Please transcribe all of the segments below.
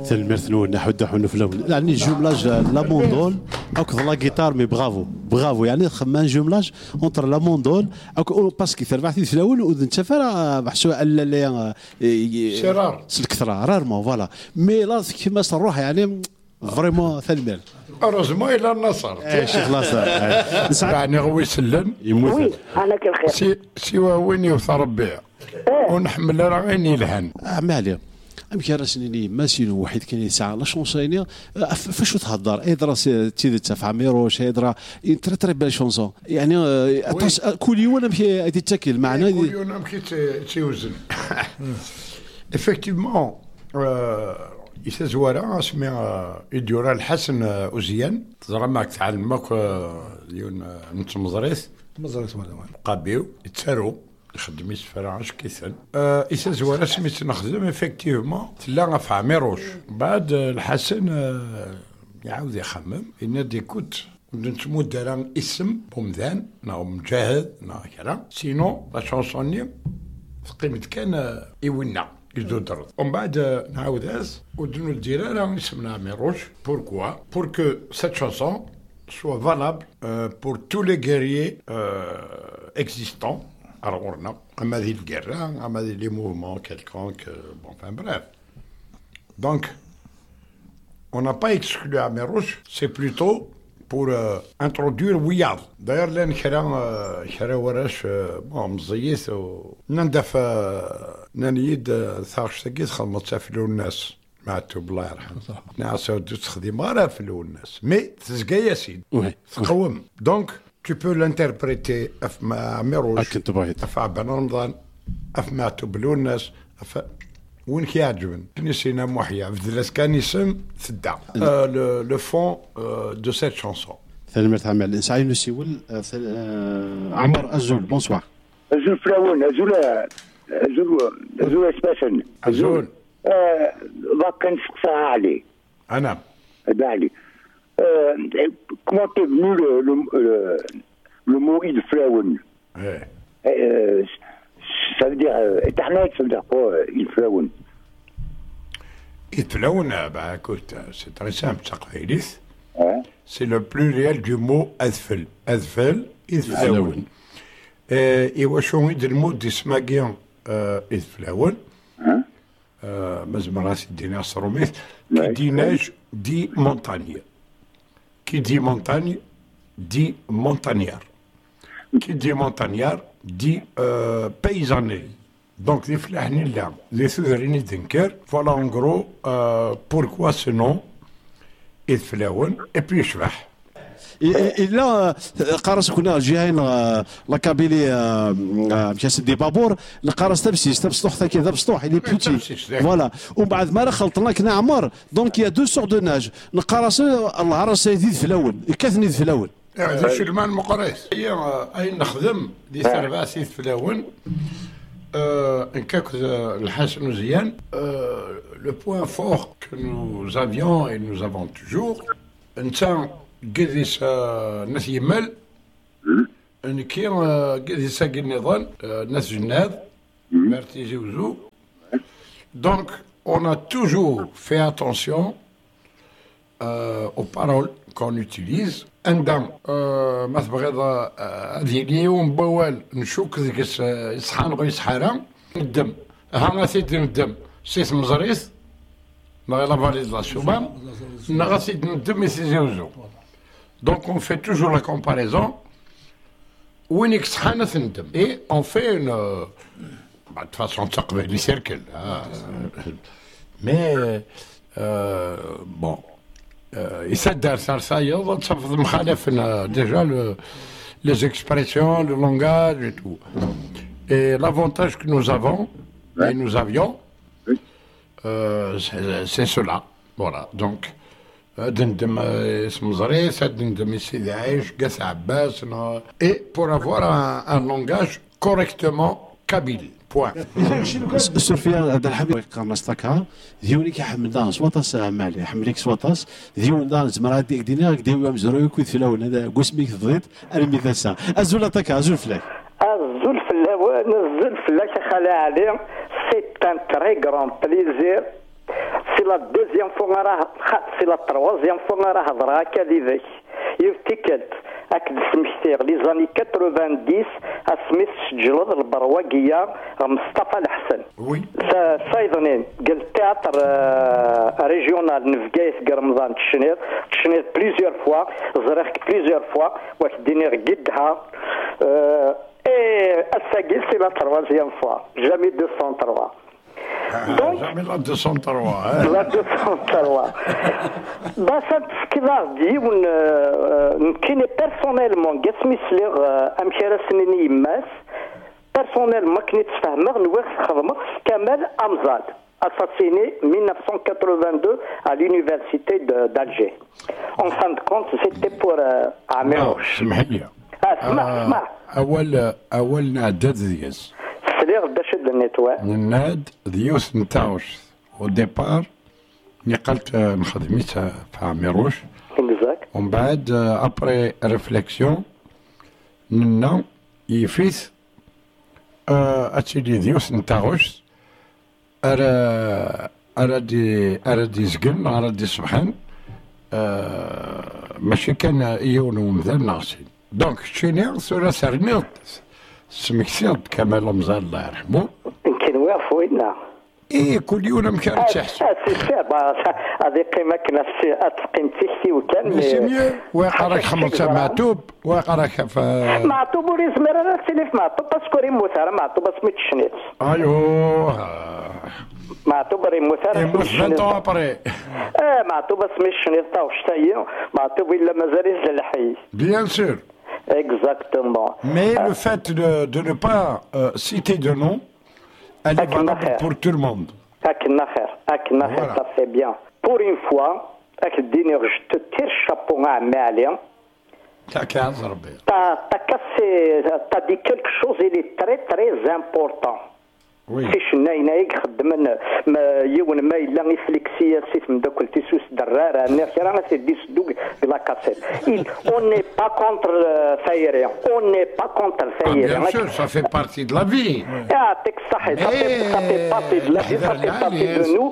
تلمرثنو نحو حنو في الاول يعني جوملاج لا موندول او لا جيتار مي برافو يعني خمان جوملاج اونتر لا موندول او باسكو ثربعتي في الاول وذن تفرا محسوب لا شرار الكثره رارمون فوالا مي لا كيما نروح يعني فريمون ثلمير اوروزمون الى النصر شيخ ناصر يعني غوي سلم يموت عليك الخير سوى وين يوثر ربيع ونحمل راعيني الهن ما عليه يمكن راسني ماشي واحد كان يسعى لا شونسيني فاش تهضر ايدرا تيدي تفع ميروش ايدرا تري بال شونسون يعني كل يوم مشي تتاكل معنا كل يوم مشي تيوزن افكتيفمون يسزوارا اسمها يديورا الحسن وزيان تزرع معك تعلمك ديون نتمزريس قابيو يتسارو يخدم يسفراش كيسن يسزوارا سميت نخدم افكتيفمون تلا في عميروش بعد الحسن يعاود يخمم ينادي كوت نتمود دارا اسم بومدان نا مجاهد نا كذا سينو لا شونسوني قيمة كان يونا يدودر ومن بعد نعاود هاز ودنو الديرارة اسمنا ميروش بوركوا بور كو سيت شونسون soit valable pour tous les guerriers existants. Alors, on a dit le guerre, on a dit les mouvements quelconques, bon, enfin bref. Donc, on n'a pas exclu Amérouche, c'est plutôt pour introduire Wiyad. D'ailleurs, là, Khara Warash, bon, Mzayith, Nandaf, Naniyid, Tharch Sagit, Khalmat Safilou Nas. معتو بالله يرحمه ناس تخدم غير في الناس مي تسقى ياسين تقوم دونك tu peux l'interpréter مع ميروش في بن رمضان معتو بالناس وين كيعجبن نسينا محيا في كان اسم ثدا لو فون دو سيت شانسون ثلمر تعمل الانسان نسيول عمر أزول بونسوار أزول فراون أزول اسباسن أزول ضاك كنسقساها عليه أنا علي comment est venu le mot il Frauen ça veut dire éternel ça veut dire quoi il Frauen il Frauen bah écoute c'est très simple تقريبا c'est le pluriel du mot أذفل il Frauen et وشو يد المود اسمه il Frauen مزمر راسي دينا صروميث كي دي ناج دي مونتاني كي دي مونتاني دي مونتانيار كي دي مونتانيار دي بايزاني دونك دي فلاحني لا دي ثذريني دنكر فوالا اون غرو بوركوا سو نون يتفلاون اي بي يشبح إلا قارس كنا جهين لا كابيلي مشى سدي بابور القارس تبسطوح كذا بسطوح اللي بوتي فوالا ومن بعد ما خلطنا كنا عمر دونك يا دو سور دو ناج نقارس الله عرس يزيد في الاول كثني في الاول هذا شلمان مقريس هي اي نخدم دي سربع سيد في الاول ان كاك الحسن وزيان لو بوين فور كو نوز افيون اي نوز افون توجور انت قديس ناس يمل كي قديس النظام ناس جناد مرتي زوزو donc on a toujours fait attention aux paroles qu'on utilise عندما ما تبغيض هذه اليوم بوال نشوك ذيك يصحان غير يصحارا الدم ها سيد الدم سيس مزريس ما غير فاليد لا شوبان نا سيد الدم يسيزوزو Donc on fait toujours la comparaison. Winix Hanna Thindem. Et on fait une. De toute façon, ça peut les cercles. Mais bon. Et ça, ça y est, ça fait déjà les expressions, le langage et tout. Et l'avantage que nous avons, et nous avions, c'est cela. Voilà. Donc. دندم اسم زريس دندم سيدي عايش قاس عباس et pour avoir un langage correctement kabyle point سورفيا هذا الحبيب قرنستكها ديوني كيحمل دانس وطاس مالي حمليك سوطاس ديون دانس مرات ديك دينا ديو مزروي كويت في الاول هذا قسميك ضيط ارمي ذا ازول تاكا ازول فلاك ازول فلاك نزل فلاك خالي عليه سي ان تري غران بليزير. C'est la deuxième fois فوا راه سي لا تروازيام فوا راه هضره هكا ذيك يفتكرت اكد سمحتيغ لي زاني 90 اسميت سجلد البرواقيه مصطفى الحسن وي سايضنين قال تياتر ريجيونال نفقايت رمضان تشنيط بليزيور فوا زريخك بليزيور فوا واحد ديني قدها الساقيل سي لا تروازيام فوا جامي 203 Donc, jamais la 203. La 203. Bah, ça, ce qu'il a dit, qui n'est personnellement, Gasmis Lir, Amchara Seneni Mas, personnellement, qui n'est pas Nouer Khadmat, Kamel Amzad, assassiné 1982 à l'université d'Alger. En fin de compte, c'était pour Améroche. اسمع أول نعداد دياز سليغ داشد النتوى ناد ديوس نتاوش وديبار اللي قلت نخدميتها في عميروش ومن بعد ابري ريفليكسيون ننا يفيس اتشيلي ديوس نتاوش أرادي زقن أرادي سبحان ماشي كان يون ومذال ناقصين دونك شيني سورة سرنيض سمكسيض كمال مزال الله يرحمه يمكن واقف وينا ايه كل يوم مكان تحسن هذه قيمة نفسي اتقيم تحسي وكان ماشي مية واقراك خمسة معتوب واقراك معتوب وريز مرة سلف معتوب باسكوري مثارة معتوب اسميت شنيت ايوه معتوب ري مثارة سميت ابري معتوب اسميت شنيت تاو شتايا معتوب الا مازال يزل الحي بيان سور Exactement. Mais le fait de ne pas citer de nom, elle est valable pour tout le monde. Voilà. Ça fait bien. Pour une fois, je te tire chapeau à Malia. T'as dit quelque chose, il est très très important. Oui. فيش نايك خدمنا ما يون ما الا غير فليكسيه سيت من داك التيسوس دراره نير راه سيدي سدوك بلا كاسيت اون ني با كونتر فايريان اون ني با كونتر فايريان bien sûr ça fait partie de la vie يعطيك الصحه ça fait partie de la vie ça fait partie de nous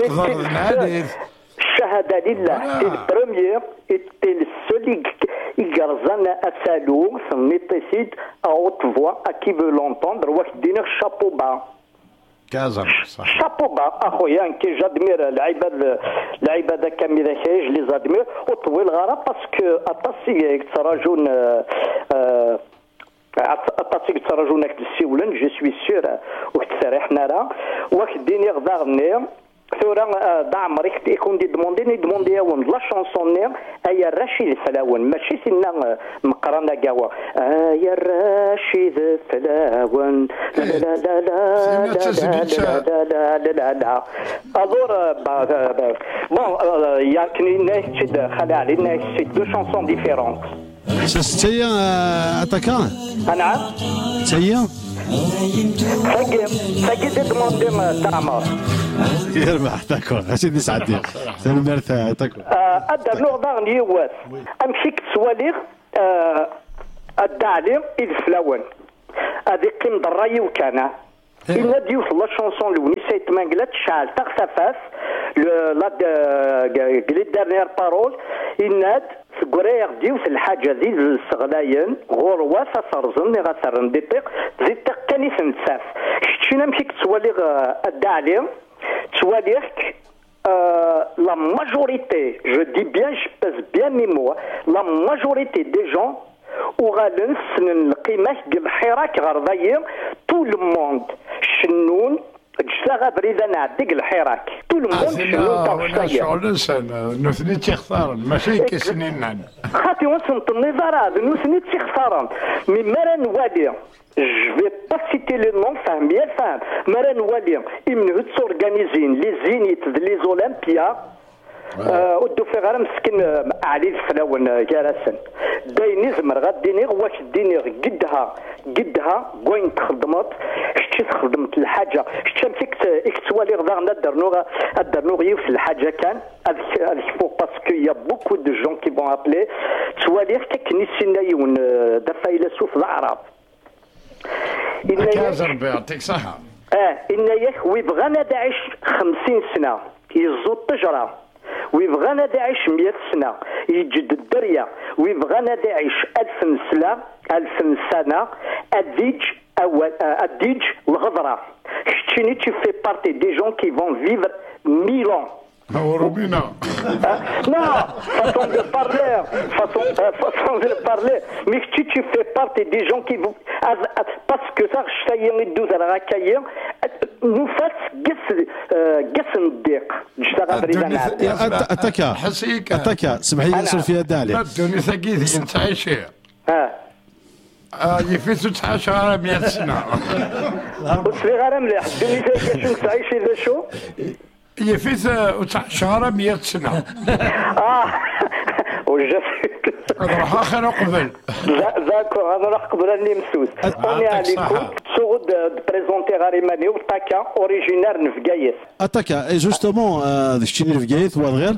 الشهاده لله سي البروميير ايتي السول يقرزنا اسالو سميتيسيد اوت فوا كي فو لونتوندر واحد دينا شابو با كازا صح شابو با اخويا كي جادمير العباد كامل ذاك لي زادمير وطويل غرا باسكو اطاسي تراجون اطاسي تراجون هاك السيولن جو سوي سور وكتسرحنا راه واحد ديني غداغني ثورة دعمرك يكون دي دوموندي يوم لا شانسون نير ايا الرشيد الفلاون ماشي سنا مقرانا قاوة ايا الرشيد الفلاون لا لا لا لا لا لا لا لا الور بون يمكن نايت خلي علي نايت دو شانسون ديفيرونت سيا اتاكان نعم سيا ساقي دي دوموندي تعمر يربح تاكل سيدي سعدي سلمرت تاكل ادر نوع ضاغ نيواس امشيك تسواليغ الدعلي الفلاون هذه قيم ضراي وكان إن ديوث لا شانسون لوني سيت مانجلات شعل تغسفاس لا قليت دارنير بارول إناد سكوريغ ديوث الحاجة ذي السغلاين غوروا سرزن غسرن ديتيق زيتيق كاني سنتساف شتينا مشيك تسواليغ الدعلي تسواليغك la majorité, je dis bien, je pèse bien mes mots, la majorité des gens وغالن سنن القيمة الحراك غرضية tout le monde شنون جساغا بريدا نعديك الحراك tout le monde شنون تغشتايا شغل نثني تيختارن ماشي كسنين نعم خاطي وصلت النظارة نثني تيختارن مي مرا نوالي je vais pas citer le nom فهم يا فهم مرا نوالي يمنهو تسورغانيزين لي زينيت لي زولمبيا ودو في غير مسكن علي الفلاون كارسن دايني زمر غاديني واش ديني قدها وين تخدمت شتي خدمت الحاجه شتي متيك اكتوالي غدا درنوغ يوف الحاجه كان هذيك فو باسكو يا بوكو دو جون كي بون ابلي توالي كني سينايون دا فيلسوف العرب كازر بيعطيك صحه إن ياك ويبغانا داعش 50 سنه يزو الطجره ويبغى نادي يعيش 100 سنه يجد الدريه، ويبغى نادي يعيش 1000 سنه 1000 سنه الديج الغضره. كتشيني تي في بارتي دي جون كي فون فيفر 1000 ans. روبينا Non, façon de parler, façon de parler. Mais tu fais partie des gens qui vont. Parce que ça, je sais يدوز على غاكايا نفاس قس نديق. أتاكا حسيك أتاكا سمح لي نصر فيها دالي. دوني ثقيث انت عايشة. يفيتو تعيش على 100 سنة. وصغير مليح. دوني ثقيث تعيش إذا شو؟ يفيت شهر 100 سنة. وجفت روح آخر قبل. D'accord, أنا راح قبل أني مسوس. أنا عليكم تسوغ بريزونتي غاريماني وطاكا أوريجينار نفقايس. أتاكا جوستومون دشتيني نفقايس هو غير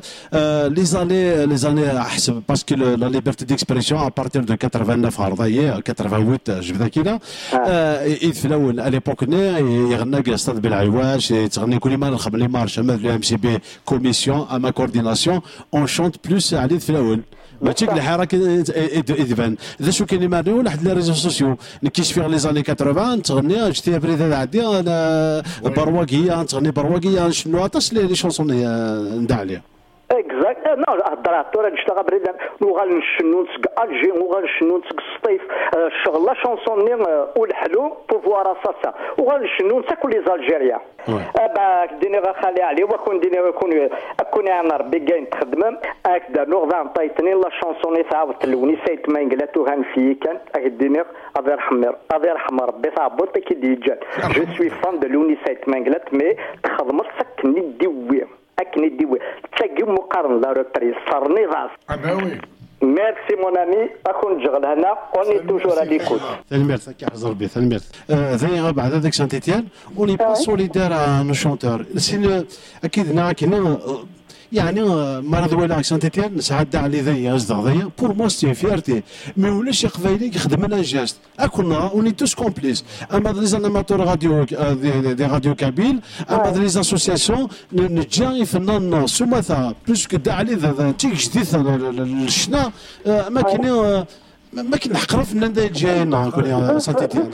لي زاني أحسب باسكو لا ليبرتي ديكسبريسيون à partir de 89 هرضايا 88 جبدا كينا في الأول أليبوك يغنى قصاد بالعواش تغني كل ما نخدم لي مارش أما في MCB كوميسيون أما كورديناسيون أون شونت بلوس عليه في الأول. ماشي كل حركه يدفن ذا شو كاين ماريو واحد لي ريزو سوسيو نكيش في لي زاني 80 تغني جتي بريده عادي انا برواقيه تغني برواقيه شنو عطاش لي شونسون ندع عليها اكزاكت نو هضرات راه نشتغل بريده وغنشنو نسق الجي وغنشنو نسق الصيف الشغل لا شونسون والحلو بوفوار اساسا وغنشنو نتا كل لي زالجيريا باك ديني غخالي عليه وكون ديني كون انا ربي كاين تخدم هكذا نوغ عطيتني لا شونسون تعاود تلوني سيت ما انجلاتو هان في كان ديني ابي يرحم ربي تعبط كي ديجان جو سوي فان دو لوني سيت ما انجلات مي تخدم سكني ديوي أكني ديوي تلاقي مقارنة لا روتري صارني راس أماوي ميرسي مون امي اكون جغل هنا اوني توجور ا ليكوت ثاني ميرت كيحزر بي ثاني ميرت ثاني بعد هذاك سانت إتيان اوني با سوليدار نو شونتور سين اكيد هنا كاين يعني مرض ولا سانت إتيان سعد على ذي اصدق ذي بور مو سي فيرتي مي ولاش قبايلي يخدم لنا جاست اكون اوني توس كومبليس اما لي زانيماتور راديو دي راديو كابيل اما لي اسوسياسيون نجاي فنان سمثا بلوس كدا علي تيك جديد الشنا ما كاين ما كنحقروا فنان جاينا نقول سانت إتيان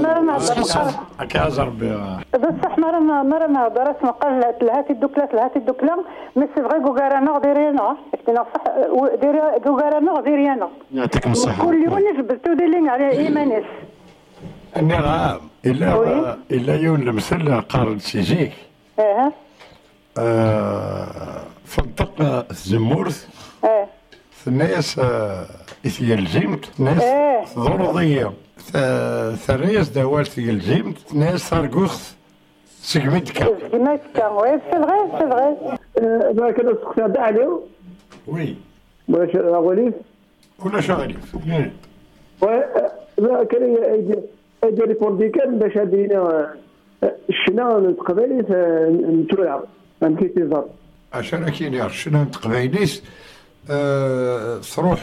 هكا زربي بصح مرة درس مقال لهاتي الدكلا مي سي فغي كوكارانا ديرينا كنا صح دير كوكارانا ديرينا يعطيكم الصحة كل يوم نجبدو ديلين على ايمانيس نعم إلا يون المثل قارن سيجيك فنطق الزمورث الناس ثيال جيمت ناس ضرورية ثريس دوال ثيال جيمت ناس ثارقوخ سيجمتكا وي سي فغي ما كان السقسا داع عليو وي ولا غوليف ولا شغاليف ما كان يدي ريبوردي كان باش هادينا الشنا القبالي نتروع عن كيتيزار عشان كاين يا الشنا القبايليس تروح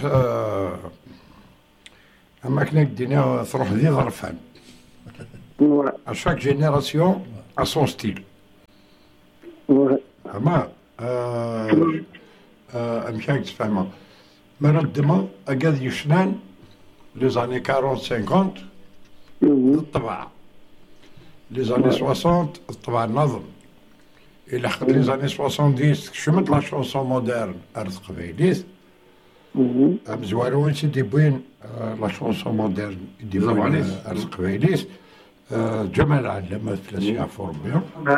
اما كنا الدنيا تروح ذي ظرفان اشاك جينيراسيون ا سون ستيل اما امشاك تفهمها مردما اكاد يشنان لي زاني 40 50 الطبع لي زاني 60 الطبع النظم إلا حقت لي زاني 70 شمت لا شونسون مودرن أرض قبايليس مزوالو وين سيدي بوين لا شونسون مودرن يدي بوين أرض قبايليس جمال علامات ثلاثية فوربيون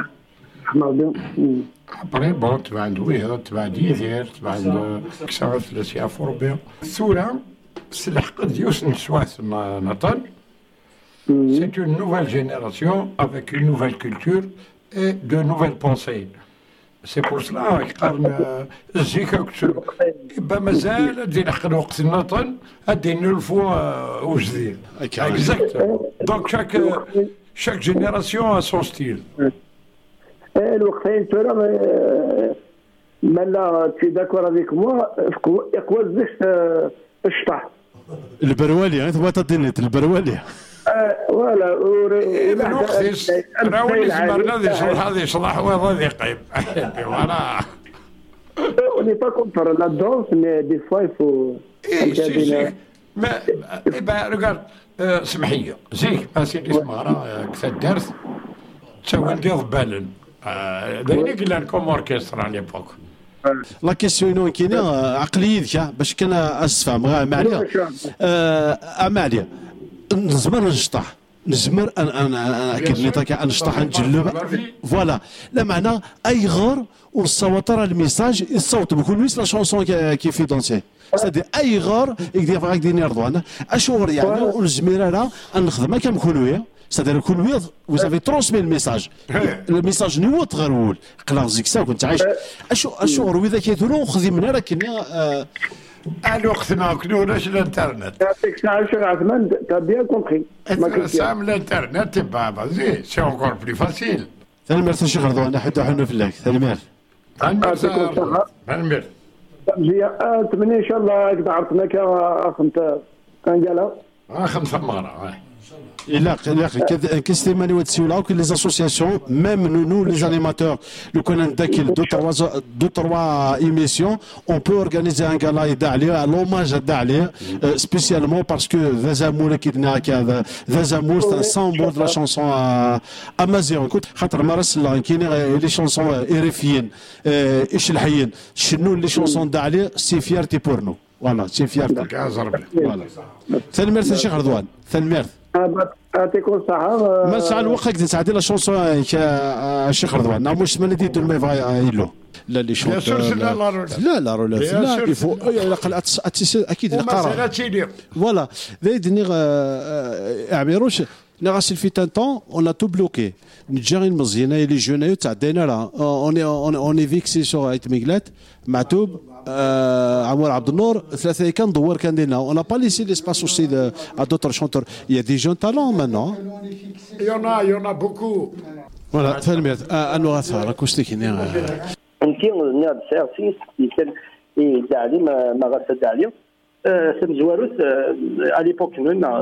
أبري بون تبع عند ويها تبع ديثير تبع عند كسا ثلاثية فوربيون الثورة سلحقت يوسن سواث نطن C'est une nouvelle génération avec une nouvelle culture et de nouvelles pensées. C'est pour cela قارن الزيكا كتشو يبقى مازال دير حق الوقت النطن غادي نلفوا وجديد. Exact. Donc chaque génération a son style. الوقتين ترى مالا تي داكور افيك موا يقوى زيش الشطح البروالي انت بغيت تدينيت البروالي ولا الوقت راولي زمرنا ذي شرح هذه شرح وهذا ذي قيم فوالا on n'est pas contre la danse, mais des fois, il faut... سي ما ريغارد سمح لي زيك اسيدي سمارة كثر درس تساوي ندير بالن دايرين قلنا لكم اوركسترا ليبوك لا كيسيون كاينه عقليه ذكا باش كان اسفهم ما عليا ما عليا نزمر نشطح نزمر انا كنيطا كنشطح نجلب فوالا لا معنى اي غار ونصوت راه الميساج يصوت بكل ويس لا شونسون كيف دونسي سادي اي غار يقدر فاك ديني رضوان اشور يعني ونزمير انا نخدمها كمكونويه c'est-à-dire que vous avez transmis le message. Le message نيوت غير قلا زيك كنت عايش اشو وإذا كيديروا خذي من هنا كنا الوقت ما كناش الانترنت يعطيك الصحة شيخ عثمان t'as bien compris سام الانترنت بابا زي سي اونكور بلي فاسيل ثاني مرة شيخ رضوان حتى حنا فلاك ثاني مرة ثاني مرة تمني ان شاء الله كذا عرفتنا كنت كان قالها خمسة مرة qu'est-ce que les associations, même nous les animateurs, le connaissons deux trois émissions, on peut organiser un gala à l'hommage à Dali, spécialement parce que Zazamour c'est un symbole de la chanson amazigh. خاطر مارس الله كاين les chansons érifien, ايش الحين شنو les chansons d'Ali, c'est fierté pour nous. Voilà, c'est fierté. Voilà. ثاني مرة الشيخ رضوان ثاني مرة يعطيكم الصحة ما ساعة الوقت قد ساعدي لا شونسون الشيخ رضوان نعم واش ما ندير ما يبغى يلو لا لي شونت لا لا يفو اكيد القرار فوالا ذي عميروش نغسل في تانتون اون تو بلوكي نتجاري المزيانه لي جونايو تعدينا راه اوني فيكسي سو عيط ميغلات معتوب عمر عبد النور ثلاثه كان دوار كان دينا اون با ليسي ليسباس اوسي ا دوتر شونتور يا دي جون تالون مانون يونا بوكو فوالا ثاني انو غاثا راكوش تيكيني انتي نيا سيرسيس يكن دالي ما غاثا دالي سم زواروت à l'époque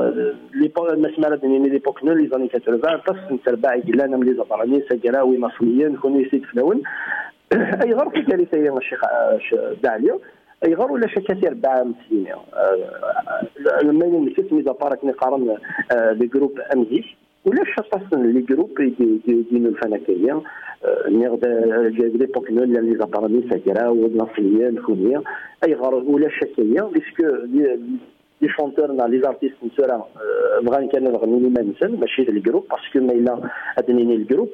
ما سمعنا بني ليبوك لي زاني 80 تص نتربع قلنا من لي زبراني سجراوي مصريين نكونوا يسيد فلون اي غير في ثالثه يا الشيخ داليو اي غير ولا كثير بعام سنين لما نمسك ميزا بارك نقارن لي جروب امزيك ولا شطاس لي جروب ديال الفنكيه نيغد ليبوك لي زبراني سجراوي مصريين نكونوا اي غير ولا شكيه باسكو لي شونتور لي زارتيست نسرا بغا كانوا نغني ما نسن ماشي الجروب باسكو ما الا ادنيني الجروب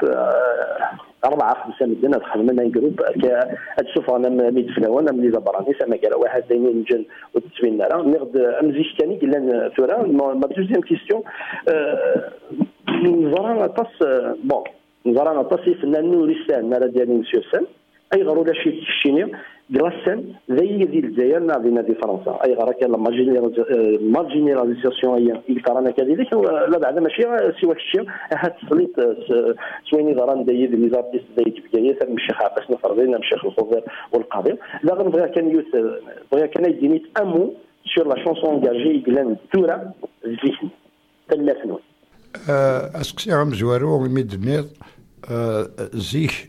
4-5 مدن دخلنا الجروب تشوف انا ميت فلاون من لي زبراني سما قال واحد داينين نجن وتسوينا راه نغد امزيك ثاني قلنا ثورا ما دوزيام كيستيون نزرا طاس بون نزرا طاس فنان نوريسان نرا ديالي مسيو سان اي غرو لا شي تشيني غراسان زي ديال الجزائر نادينا دي فرنسا اي غرا كان مارجيناليزاسيون هي يقرانا كذلك لا بعد ماشي سوى الشيء هاد السليط سويني غران دايد لي زارتيست دايد بكايه ثم الشيخ عباس نفرضينا الشيخ الخضير والقاضي لا غنبغي كان يوت بغي كان يديني امو سور لا شونسون انجاجي كلان تورا زيك تلفنون اسكسي عم زوارو ميدنير زيك